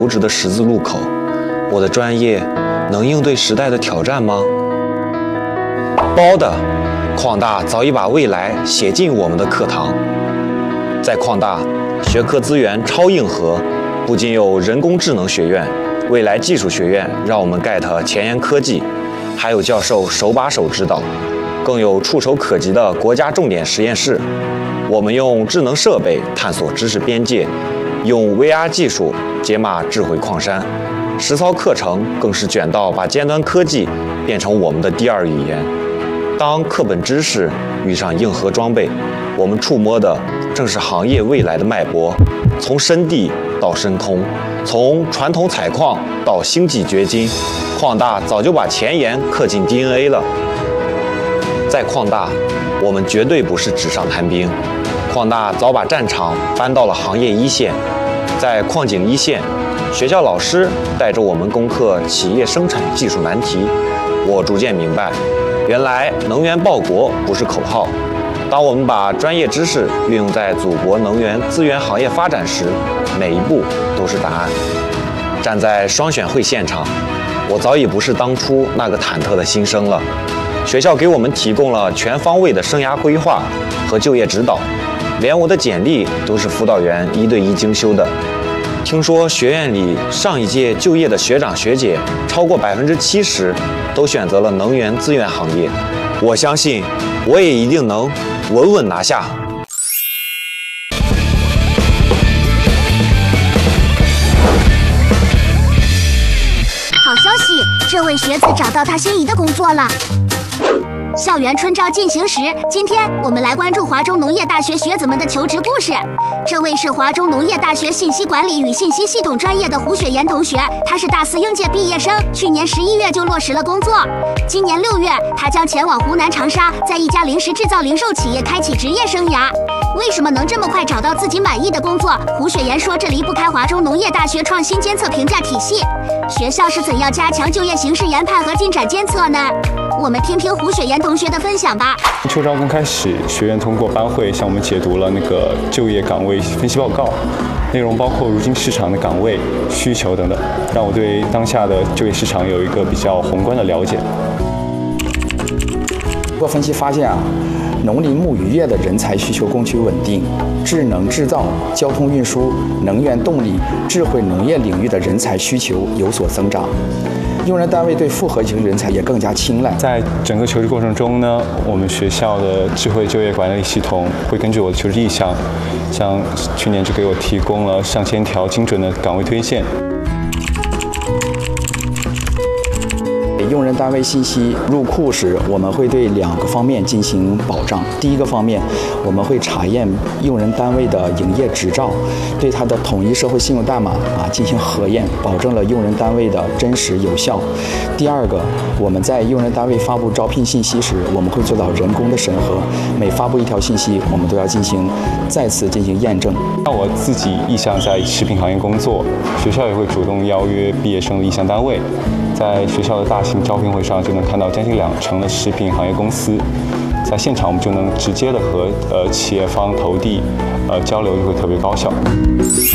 求职的十字路口，我的专业能应对时代的挑战吗？包的，矿大早已把未来写进我们的课堂。在矿大，学科资源超硬核，不仅有人工智能学院、未来技术学院让我们 get 前沿科技，还有教授手把手指导，更有触手可及的国家重点实验室。我们用智能设备探索知识边界，用 VR 技术解码智慧矿山，实操课程更是卷到把尖端科技变成我们的第二语言。当课本知识遇上硬核装备，我们触摸的正是行业未来的脉搏，从深地到深空，从传统采矿到星际掘金，矿大早就把前沿刻进 DNA 了。在矿大，我们绝对不是纸上谈兵，矿大早把战场搬到了行业一线。在矿井一线，学校老师带着我们攻克企业生产技术难题，我逐渐明白，原来能源报国不是口号。当我们把专业知识运用在祖国能源资源行业发展时，每一步都是答案。站在双选会现场，我早已不是当初那个忐忑的新生了。学校给我们提供了全方位的生涯规划和就业指导，连我的简历都是辅导员1对1精修的。听说学院里上一届就业的学长学姐超过70%都选择了能源资源行业，我相信我也一定能稳稳拿下。 好消息，这位学子找到他心仪的工作了。校园春招进行时，今天我们来关注华中农业大学学子们的求职故事。这位是华中农业大学信息管理与信息系统专业的胡雪岩同学，他是大4应届毕业生，去年11月就落实了工作。今年6月，他将前往湖南长沙，在一家零食制造零售企业开启职业生涯。为什么能这么快找到自己满意的工作？胡雪岩说，这离不开华中农业大学创新监测评价体系。学校是怎样加强就业形势研判和进展监测呢？我们听听胡雪岩同学的分享吧。 秋招刚开始，学院通过班会向我们解读了那个就业岗位分析报告，内容包括如今市场的岗位需求等等，让我对当下的就业市场有一个比较宏观的了解。 通过分析发现农林牧渔业的人才需求供求稳定，智能制造、交通运输、能源动力、智慧农业领域的人才需求有所增长。用人单位对复合型人才也更加青睐。 在整个求职过程中呢，我们学校的智慧就业管理系统会根据我的求职意向，像去年就给我提供了上千条精准的岗位推荐。 用人单位信息入库时，我们会对2个方面进行保障。第一个方面，我们会查验用人单位的营业执照，对它的统一社会信用代码进行核验，保证了用人单位的真实有效。第二个，我们在用人单位发布招聘信息时，我们会做到人工的审核，每发布一条信息，我们都要再次进行验证。 那我自己意向在食品行业工作，学校也会主动邀约毕业生的意向单位。在学校的大型招聘会上，就能看到将近20%的食品行业公司。在现场，我们就能直接的和企业方投递交流，就会特别高效。